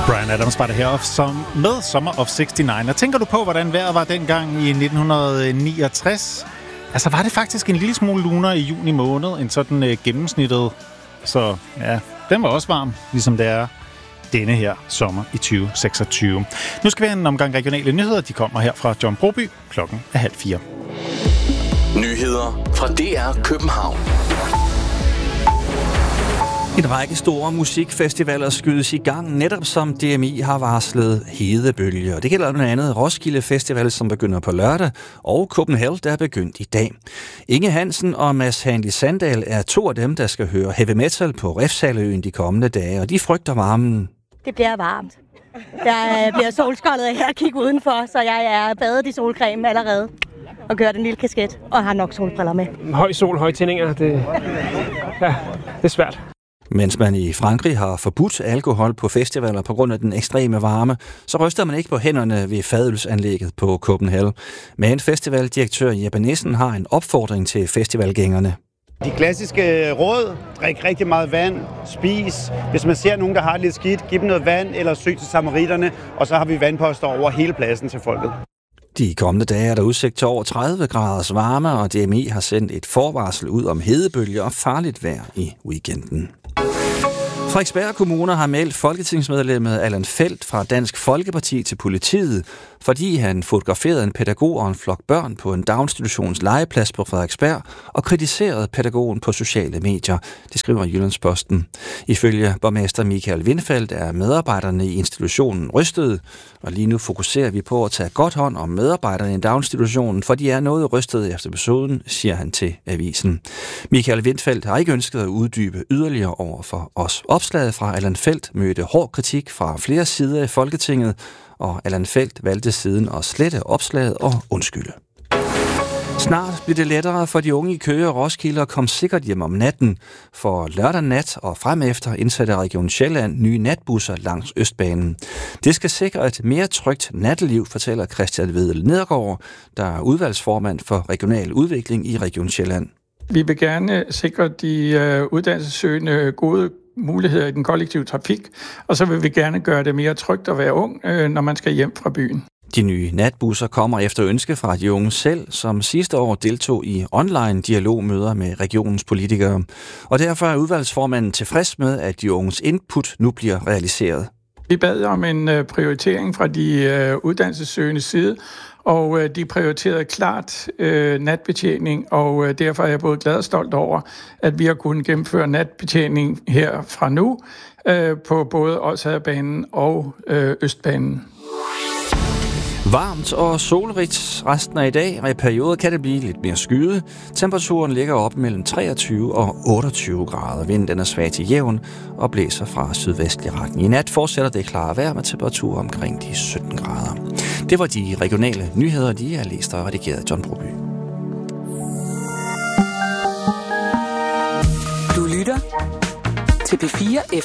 Bryan Adams var det her med Summer of 69. Og tænker du på, hvordan vejret var dengang i 1969? Altså var det faktisk en lille smule lunere i juni måned, end sådan gennemsnittet. Så ja, den var også varm, ligesom det er denne her sommer i 2026. Nu skal vi have en omgang regionale nyheder. De kommer her fra John Broby. Klokken er 3:30. Nyheder fra DR København. En række store musikfestivaler skydes i gang, netop som DMI har varslet hedebølge. Det gælder blandt andet Roskilde Festival, som begynder på lørdag, og Copenhagen, der er begyndt i dag. Inge Hansen og Mads Hanli Sandal er to af dem, der skal høre heavy metal på Refshaleøen de kommende dage, og de frygter varmen. Det bliver varmt. Jeg bliver solskoldet af at kigge udenfor, så jeg er badet i solcreme allerede og kører den lille kasket og har nok solbriller med. Høj sol, høje tændinger, det er svært. Mens man i Frankrig har forbudt alkohol på festivaler på grund af den ekstreme varme, så ryster man ikke på hænderne ved fadølsanlægget på Copenhagen. Men festivaldirektør Jeppe Nissen har en opfordring til festivalgængerne. De klassiske råd: drik rigtig meget vand, spis. Hvis man ser nogen, der har lidt skidt, giv dem noget vand eller søg til samaritterne, og så har vi vandposter over hele pladsen til folket. De kommende dage er der udsigt til over 30 graders varme, og DMI har sendt et forvarsel ud om hedebølger og farligt vejr i weekenden. Frederiksberg Kommune har meldt folketingsmedlemmet Allan Feldt fra Dansk Folkeparti til politiet, fordi han fotograferede en pædagog og en flok børn på en daginstitutions legeplads på Frederiksberg og kritiserede pædagogen på sociale medier. Det skriver Jyllandsposten. Ifølge borgmester Michael Windfeldt er medarbejderne i institutionen rystede, og lige nu fokuserer vi på at tage godt hånd om medarbejderne i daginstitutionen, for de er noget rystede efter episoden, siger han til avisen. Michael Windfeldt har ikke ønsket at uddybe yderligere over for os. Opslaget fra Allan Feldt mødte hård kritik fra flere sider i Folketinget, og Allan Feldt valgte siden at slette opslaget og undskylde. Snart bliver det lettere for de unge i Køge og Roskilde at komme sikkert hjem om natten. For lørdag nat og fremefter indsætter Region Sjælland nye natbusser langs Østbanen. Det skal sikre et mere trygt natteliv, fortæller Christian Vedel Nedergaard, der er udvalgsformand for regional udvikling i Region Sjælland. Vi vil gerne sikre de uddannelsessøgende gode muligheder i den kollektive trafik, og så vil vi gerne gøre det mere trygt at være ung, når man skal hjem fra byen. De nye natbusser kommer efter ønske fra de unge selv, som sidste år deltog i online dialogmøder med regionens politikere. Og derfor er udvalgsformanden tilfreds med, at de unges input nu bliver realiseret. Vi bad om en prioritering fra de uddannelsessøgende side, og de prioriterede klart natbetjening, og derfor er jeg både glad og stolt over, at vi har kunnet gennemføre natbetjening her fra nu på både Odsherrebanen og Østbanen. Varmt og solrigt resten af i dag, og i perioder kan det blive lidt mere skyet. Temperaturen ligger op mellem 23 og 28 grader. Vinden den er svag til jævn og blæser fra sydvestlig retning. I nat fortsætter det klare vejr med temperaturer omkring de 17 grader. Det var de regionale nyheder, de er læst og redigeret af John Broby. Du lytter til P4